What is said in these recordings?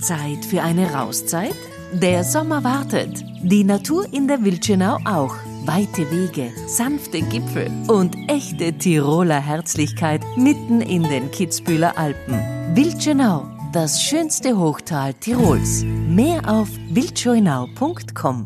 Zeit für eine Rauszeit? Der Sommer wartet. Die Natur in der Wildschönau auch. Weite Wege, sanfte Gipfel und echte Tiroler Herzlichkeit mitten in den Kitzbüheler Alpen. Wildschönau, das schönste Hochtal Tirols. Mehr auf wildschönau.com.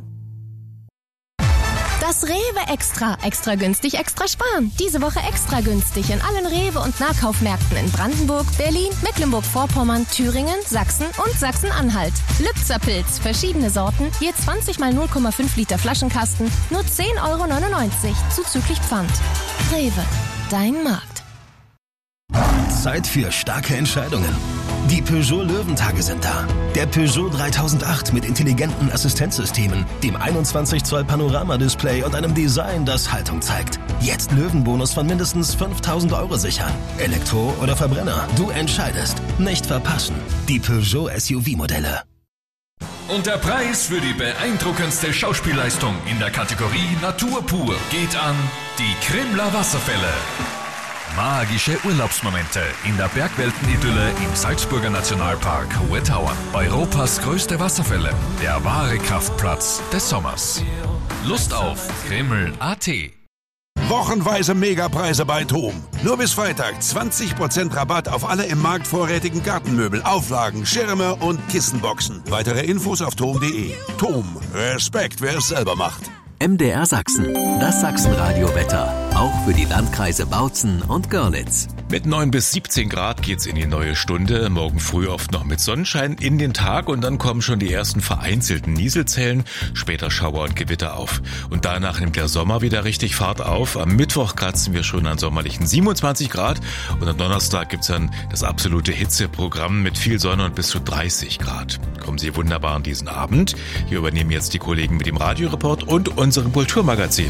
Das Rewe Extra. Extra günstig, extra sparen. Diese Woche extra günstig in allen Rewe- und Nahkaufmärkten in Brandenburg, Berlin, Mecklenburg-Vorpommern, Thüringen, Sachsen und Sachsen-Anhalt. Lübzer-Pilz, verschiedene Sorten, je 20 mal 0,5 Liter Flaschenkasten, nur 10,99 € zuzüglich Pfand. Rewe, dein Markt. Zeit für starke Entscheidungen. Die Peugeot Löwentage sind da. Der Peugeot 3008 mit intelligenten Assistenzsystemen, dem 21 Zoll Panoramadisplay und einem Design, das Haltung zeigt. Jetzt Löwenbonus von mindestens 5.000 € sichern. Elektro oder Verbrenner, du entscheidest. Nicht verpassen. Die Peugeot SUV-Modelle. Und der Preis für die beeindruckendste Schauspielleistung in der Kategorie Natur pur geht an die Krimler Wasserfälle. Magische Urlaubsmomente in der Bergweltenidylle im Salzburger Nationalpark Hohe Tauern. Europas größte Wasserfälle, der wahre Kraftplatz des Sommers. Lust auf Krimml.at. Wochenweise Megapreise bei TOM. Nur bis Freitag 20% Rabatt auf alle im Markt vorrätigen Gartenmöbel, Auflagen, Schirme und Kissenboxen. Weitere Infos auf tom.de. TOM. Respekt, wer es selber macht. MDR Sachsen. Das Sachsenradio-Wetter. Auch für die Landkreise Bautzen und Görlitz. Mit 9 bis 17 Grad geht's in die neue Stunde. Morgen früh oft noch mit Sonnenschein in den Tag und dann kommen schon die ersten vereinzelten Nieselzellen. Später Schauer und Gewitter auf. Und danach nimmt der Sommer wieder richtig Fahrt auf. Am Mittwoch kratzen wir schon an sommerlichen 27 Grad. Und am Donnerstag gibt's dann das absolute Hitzeprogramm mit viel Sonne und bis zu 30 Grad. Kommen Sie wunderbar an diesen Abend. Hier übernehmen jetzt die Kollegen mit dem Radioreport und unserem Kulturmagazin.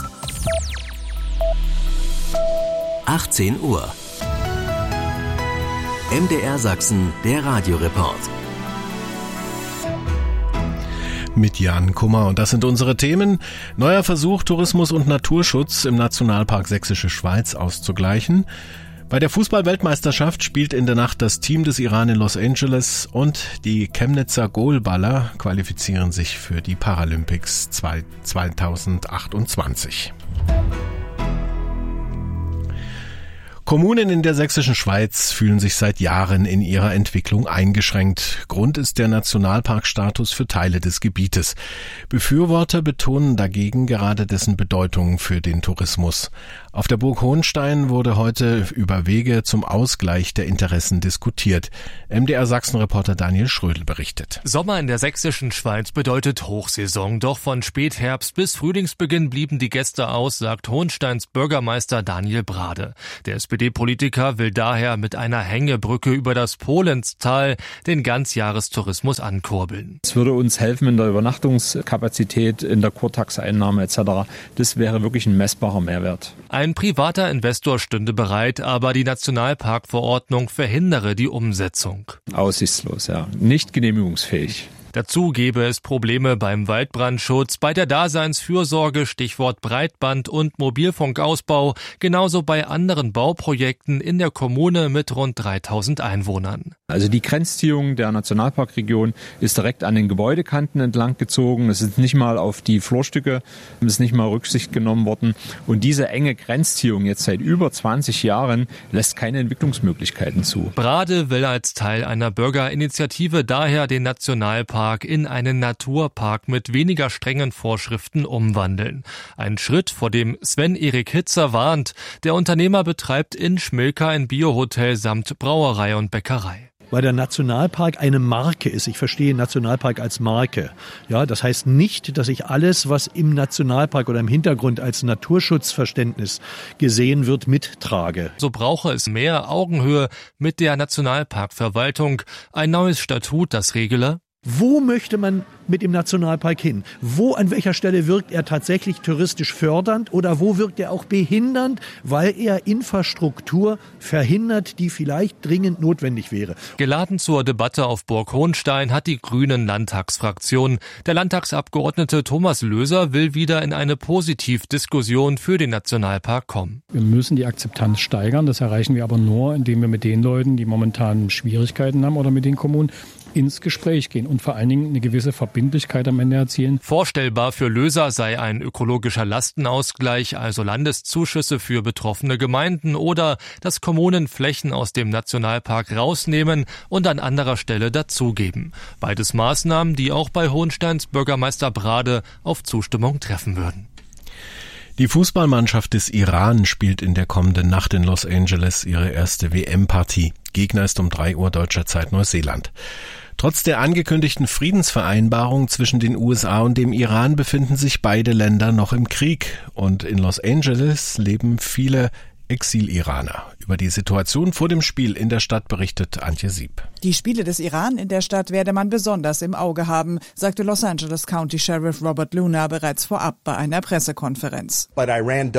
18 Uhr. MDR Sachsen, der Radioreport. Mit Jan Kummer. Und das sind unsere Themen. Neuer Versuch, Tourismus und Naturschutz im Nationalpark Sächsische Schweiz auszugleichen. Bei der Fußball-Weltmeisterschaft spielt in der Nacht das Team des Iran in Los Angeles und die Chemnitzer Goalballer qualifizieren sich für die Paralympics 2028. Kommunen in der Sächsischen Schweiz fühlen sich seit Jahren in ihrer Entwicklung eingeschränkt. Grund ist der Nationalparkstatus für Teile des Gebietes. Befürworter betonen dagegen gerade dessen Bedeutung für den Tourismus. Auf der Burg Hohenstein wurde heute über Wege zum Ausgleich der Interessen diskutiert. MDR Sachsen-Reporter Daniel Schrödel berichtet. Sommer in der Sächsischen Schweiz bedeutet Hochsaison. Doch von Spätherbst bis Frühlingsbeginn blieben die Gäste aus, sagt Hohensteins Bürgermeister Daniel Brade. Der SPD-Politiker will daher mit einer Hängebrücke über das Polenztal den Ganzjahrestourismus ankurbeln. Es würde uns helfen in der Übernachtungskapazität, in der Kurtaxeinnahme etc. Das wäre wirklich ein messbarer Mehrwert. Ein privater Investor stünde bereit, aber die Nationalparkverordnung verhindere die Umsetzung. Aussichtslos, ja. Nicht genehmigungsfähig. Dazu gäbe es Probleme beim Waldbrandschutz, bei der Daseinsfürsorge, Stichwort Breitband- und Mobilfunkausbau, genauso bei anderen Bauprojekten in der Kommune mit rund 3000 Einwohnern. Also die Grenzziehung der Nationalparkregion ist direkt an den Gebäudekanten entlang gezogen. Es ist nicht mal auf die Flurstücke, es ist nicht mal Rücksicht genommen worden. Und diese enge Grenzziehung jetzt seit über 20 Jahren lässt keine Entwicklungsmöglichkeiten zu. Brade will als Teil einer Bürgerinitiative daher den Nationalpark in einen Naturpark mit weniger strengen Vorschriften umwandeln. Ein Schritt, vor dem Sven-Erik Hitzer warnt. Der Unternehmer betreibt in Schmilka ein Biohotel samt Brauerei und Bäckerei. Weil der Nationalpark eine Marke ist. Ich verstehe Nationalpark als Marke. Ja, das heißt nicht, dass ich alles, was im Nationalpark oder im Hintergrund als Naturschutzverständnis gesehen wird, mittrage. So brauche es mehr Augenhöhe mit der Nationalparkverwaltung. Ein neues Statut, das regele: Wo möchte man mit dem Nationalpark hin? An welcher Stelle wirkt er tatsächlich touristisch fördernd oder wo wirkt er auch behindernd, weil er Infrastruktur verhindert, die vielleicht dringend notwendig wäre? Geladen zur Debatte auf Burg Hohenstein hat die Grünen-Landtagsfraktion. Der Landtagsabgeordnete Thomas Löser will wieder in eine Positivdiskussion für den Nationalpark kommen. Wir müssen die Akzeptanz steigern. Das erreichen wir aber nur, indem wir mit den Leuten, die momentan Schwierigkeiten haben oder mit den Kommunen, ins Gespräch gehen und vor allen Dingen eine gewisse Verbindlichkeit am Ende erzielen. Vorstellbar für Löser sei ein ökologischer Lastenausgleich, also Landeszuschüsse für betroffene Gemeinden oder dass Kommunen Flächen aus dem Nationalpark rausnehmen und an anderer Stelle dazugeben. Beides Maßnahmen, die auch bei Hohensteins Bürgermeister Brade auf Zustimmung treffen würden. Die Fußballmannschaft des Iran spielt in der kommenden Nacht in Los Angeles ihre erste WM-Partie. Gegner ist um 3 Uhr deutscher Zeit Neuseeland. Trotz der angekündigten Friedensvereinbarung zwischen den USA und dem Iran befinden sich beide Länder noch im Krieg. Und in Los Angeles leben viele Exil-Iraner. Über die Situation vor dem Spiel in der Stadt berichtet Antje Sieb. Die Spiele des Iran in der Stadt werde man besonders im Auge haben, sagte Los Angeles County Sheriff Robert Luna bereits vorab bei einer Pressekonferenz. Iran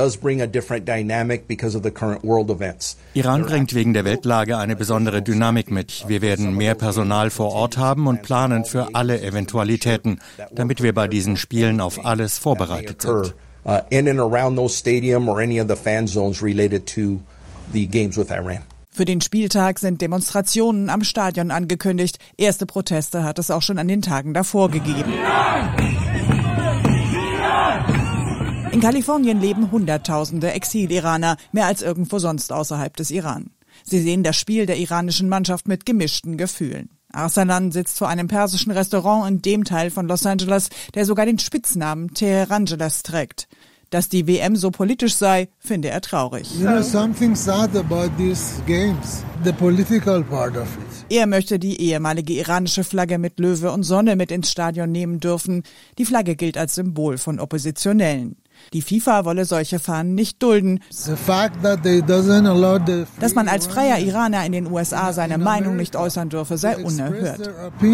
bringt wegen der Weltlage eine besondere Dynamik mit. Wir werden mehr Personal vor Ort haben und planen für alle Eventualitäten, damit wir bei diesen Spielen auf alles vorbereitet sind. In and around those stadium or any of the fan zones related to the games with Iran. Für den Spieltag sind Demonstrationen am Stadion angekündigt. Erste Proteste hat es auch schon an den Tagen davor gegeben. In Kalifornien leben Hunderttausende Exil-Iraner, mehr als irgendwo sonst außerhalb des Iran. Sie sehen das Spiel der iranischen Mannschaft mit gemischten Gefühlen. Arsalan sitzt vor einem persischen Restaurant in dem Teil von Los Angeles, der sogar den Spitznamen Teherangeles trägt. Dass die WM so politisch sei, finde er traurig. Something sad about these games, the political part of it. Er möchte die ehemalige iranische Flagge mit Löwe und Sonne mit ins Stadion nehmen dürfen. Die Flagge gilt als Symbol von Oppositionellen. Die FIFA wolle solche Fahnen nicht dulden. Dass man als freier Iraner in den USA seine Meinung nicht äußern dürfe, sei unerhört.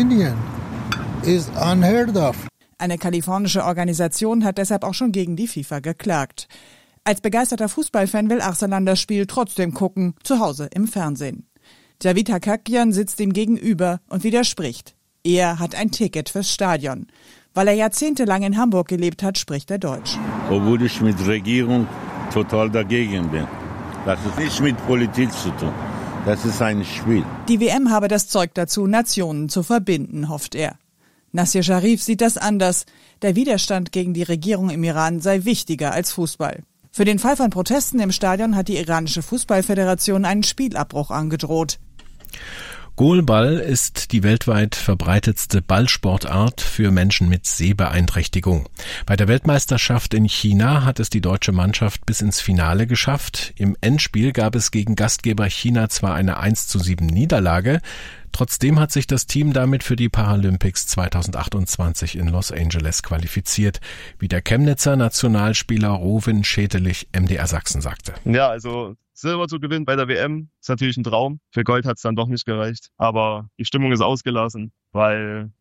Eine kalifornische Organisation hat deshalb auch schon gegen die FIFA geklagt. Als begeisterter Fußballfan will Arsalan das Spiel trotzdem gucken, zu Hause im Fernsehen. Javid Hakakian sitzt ihm gegenüber und widerspricht. Er hat ein Ticket fürs Stadion. Weil er jahrzehntelang in Hamburg gelebt hat, spricht er Deutsch. Obwohl ich mit Regierung total dagegen bin. Das hat nichts mit Politik zu tun. Das ist ein Spiel. Die WM habe das Zeug dazu, Nationen zu verbinden, hofft er. Nassir Sharif sieht das anders. Der Widerstand gegen die Regierung im Iran sei wichtiger als Fußball. Für den Fall von Protesten im Stadion hat die iranische Fußballföderation einen Spielabbruch angedroht. Goalball ist die weltweit verbreitetste Ballsportart für Menschen mit Sehbeeinträchtigung. Bei der Weltmeisterschaft in China hat es die deutsche Mannschaft bis ins Finale geschafft. Im Endspiel gab es gegen Gastgeber China zwar eine 1:7 Niederlage, trotzdem hat sich das Team damit für die Paralympics 2028 in Los Angeles qualifiziert, wie der Chemnitzer Nationalspieler Rovin Schetelich MDR Sachsen sagte. Ja, also Silber zu gewinnen bei der WM ist natürlich ein Traum. Für Gold hat es dann doch nicht gereicht. Aber die Stimmung ist ausgelassen, weil